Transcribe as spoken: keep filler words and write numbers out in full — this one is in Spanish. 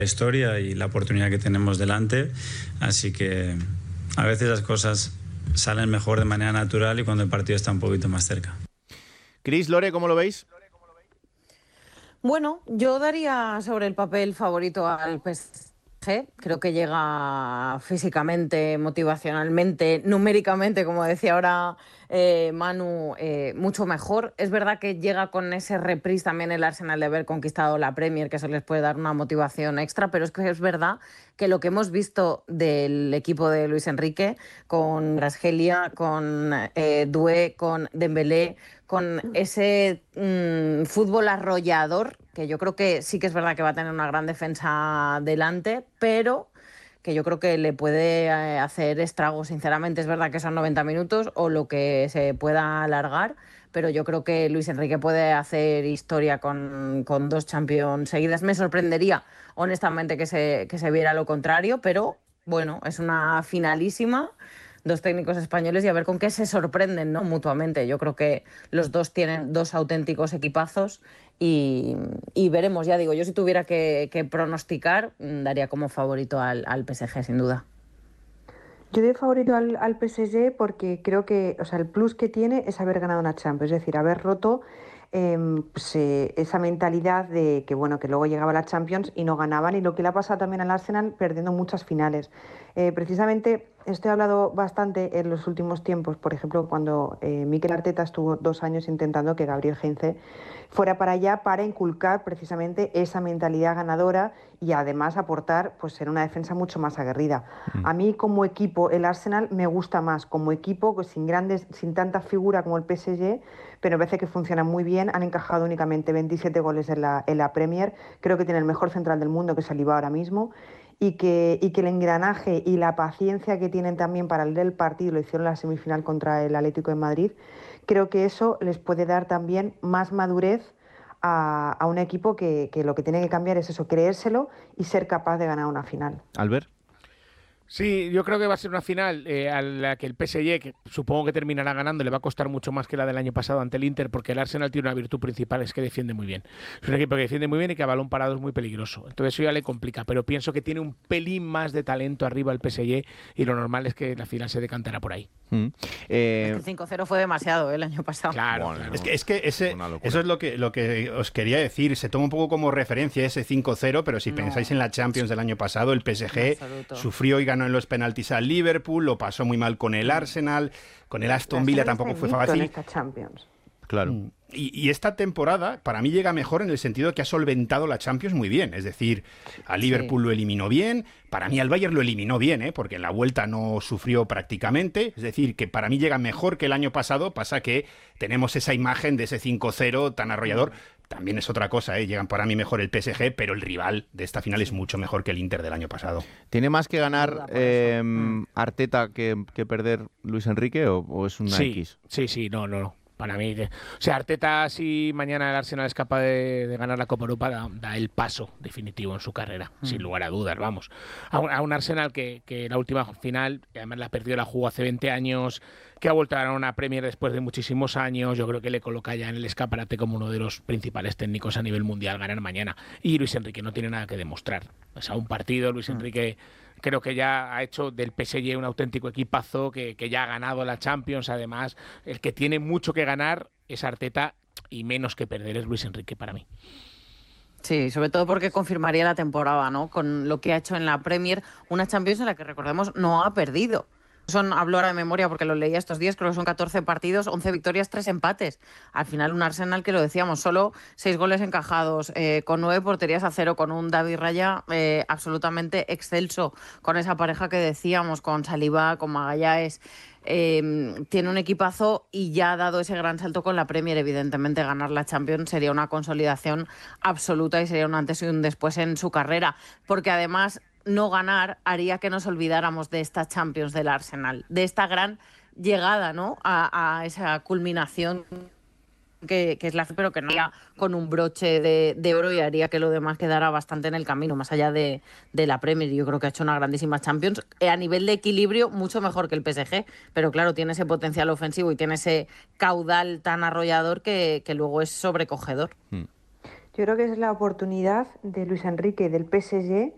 historia y la oportunidad que tenemos delante, así que a veces las cosas salen mejor de manera natural y cuando el partido está un poquito más cerca. Cris, Lore, ¿cómo lo veis? Bueno, yo daría sobre el papel favorito al P S G. Creo que llega físicamente, motivacionalmente, numéricamente, como decía ahora eh, Manu, eh, mucho mejor. Es verdad que llega con ese reprise también el Arsenal de haber conquistado la Premier, que eso les puede dar una motivación extra, pero es que es verdad que lo que hemos visto del equipo de Luis Enrique, con Brasgelia, con eh, Doué, con Dembélé, con ese mmm, fútbol arrollador, que yo creo que sí que es verdad que va a tener una gran defensa delante, pero que yo creo que le puede eh, hacer estragos, sinceramente. Es verdad que son noventa minutos o lo que se pueda alargar, pero yo creo que Luis Enrique puede hacer historia con, con dos Champions seguidas. Me sorprendería, honestamente, que se, que se viera lo contrario, pero bueno, es una finalísima, dos técnicos españoles y a ver con qué se sorprenden, ¿no? Mutuamente. Yo creo que los dos tienen dos auténticos equipazos y, y veremos, ya digo, yo si tuviera que, que pronosticar, daría como favorito al, al P S G, sin duda. Yo doy favorito al, al P S G porque creo que, o sea, el plus que tiene es haber ganado una Champions, es decir, haber roto eh, pues, eh, esa mentalidad de que, bueno, que luego llegaba la Champions y no ganaban, y lo que le ha pasado también al Arsenal perdiendo muchas finales. Eh, precisamente, esto he hablado bastante en los últimos tiempos, por ejemplo, cuando eh, Mikel Arteta estuvo dos años intentando que Gabriel Heinze fuera para allá para inculcar precisamente esa mentalidad ganadora y además aportar, pues, ser una defensa mucho más aguerrida. Mm. A mí como equipo el Arsenal me gusta más como equipo, pues, sin grandes, sin tanta figura como el P S G, pero me parece que funciona muy bien. Han encajado únicamente veintisiete goles en la, en la Premier. Creo que tiene el mejor central del mundo, que es Saliba ahora mismo, y que, y que el engranaje y la paciencia que tienen también para leer el partido, lo hicieron en la semifinal contra el Atlético de Madrid, creo que eso les puede dar también más madurez a, a un equipo que, que lo que tiene que cambiar es eso, creérselo y ser capaz de ganar una final. Albert. Sí, yo creo que va a ser una final eh, a la que el P S G, que supongo que terminará ganando, le va a costar mucho más que la del año pasado ante el Inter, porque el Arsenal tiene una virtud principal, es que defiende muy bien. Es un equipo que defiende muy bien y que a balón parado es muy peligroso. Entonces eso ya le complica, pero pienso que tiene un pelín más de talento arriba el P S G y lo normal es que la final se decantará por ahí. Mm. Eh... Es que el cinco cero fue demasiado ¿eh? El año pasado. Claro, bueno, claro. Es que, es que ese, eso es lo que, lo que os quería decir. Se toma un poco como referencia ese cinco cero, pero si no. pensáis en la Champions del año pasado, el P S G sufrió y ganó en los penaltis al Liverpool, lo pasó muy mal con el Arsenal, con el Aston Villa tampoco fue fácil. Esta Champions. Claro. Y, y esta temporada para mí llega mejor en el sentido de que ha solventado la Champions muy bien. Es decir, a Liverpool sí. lo eliminó bien, para mí al Bayern lo eliminó bien, ¿eh? Porque en la vuelta no sufrió prácticamente. Es decir, que para mí llega mejor que el año pasado, pasa que tenemos esa imagen de ese cinco cero tan arrollador. También es otra cosa, ¿eh? Llegan para mí mejor el P S G, pero el rival de esta final es mucho mejor que el Inter del año pasado. ¿Tiene más que ganar eh, Arteta que, que perder Luis Enrique o, o es una sí, X? Sí, sí, no, no, no. Para mí, o sea, Arteta, si mañana el Arsenal es capaz de, de ganar la Copa Europa, da, da el paso definitivo en su carrera, mm. sin lugar a dudas, vamos. A un, a un Arsenal que, que la última final, además la perdió, la jugó hace veinte años, que ha vuelto a ganar una Premier después de muchísimos años, yo creo que le coloca ya en el escaparate como uno de los principales técnicos a nivel mundial ganar mañana. Y Luis Enrique no tiene nada que demostrar. O sea, un partido, Luis Enrique... Creo que ya ha hecho del P S G un auténtico equipazo, que, que ya ha ganado la Champions. Además, el que tiene mucho que ganar es Arteta y menos que perder es Luis Enrique para mí. Sí, sobre todo porque confirmaría la temporada, ¿no? Con lo que ha hecho en la Premier, una Champions en la que, recordemos, no ha perdido. Son, hablo ahora de memoria porque lo leía estos días, creo que son catorce partidos, once victorias, tres empates. Al final un Arsenal que lo decíamos, solo seis goles encajados, eh, con nueve porterías a cero, con un David Raya eh, absolutamente excelso, con esa pareja que decíamos, con Saliba, con Magallanes. Eh, tiene un equipazo y ya ha dado ese gran salto con la Premier. Evidentemente ganar la Champions sería una consolidación absoluta y sería un antes y un después en su carrera, porque además no ganar haría que nos olvidáramos de esta Champions del Arsenal, de esta gran llegada, ¿no? a, a esa culminación que, que es la, pero que no haría con un broche de, de oro y haría que lo demás quedara bastante en el camino, más allá de, de la Premier. Yo creo que ha hecho una grandísima Champions, eh, a nivel de equilibrio mucho mejor que el P S G, pero claro, tiene ese potencial ofensivo y tiene ese caudal tan arrollador que, que luego es sobrecogedor. Yo creo que es la oportunidad de Luis Enrique y del P S G